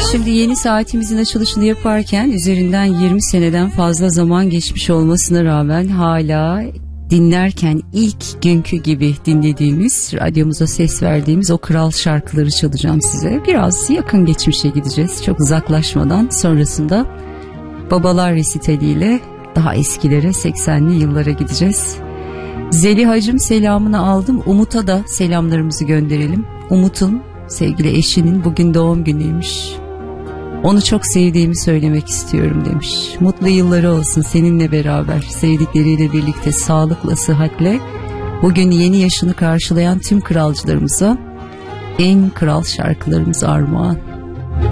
Şimdi yeni saatimizin açılışını yaparken üzerinden 20 seneden fazla zaman geçmiş olmasına rağmen hala dinlerken ilk günkü gibi dinlediğimiz, radyomuza ses verdiğimiz o kral şarkıları çalacağım size. Biraz yakın geçmişe gideceğiz, çok uzaklaşmadan. Sonrasında babalar resitaliyle daha eskilere, 80'li yıllara gideceğiz. Zeliha'cığım selamını aldım. Umut'a da selamlarımızı gönderelim. Umut'un, sevgili eşinin bugün doğum günüymüş. Onu çok sevdiğimi söylemek istiyorum demiş. Mutlu yılları olsun seninle beraber, sevdikleriyle birlikte, sağlıkla, sıhhatle. Bugün yeni yaşını karşılayan tüm kralcılarımıza en kral şarkılarımız armağan.